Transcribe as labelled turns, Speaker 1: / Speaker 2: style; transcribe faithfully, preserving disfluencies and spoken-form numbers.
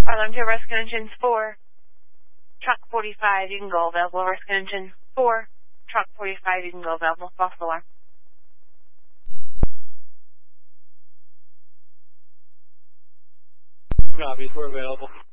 Speaker 1: Arlington Rescue Engine four. Truck forty-five, you can go available. Rescue Engine four. Truck forty-five, you can go available. False alarm.
Speaker 2: Copies, we're available.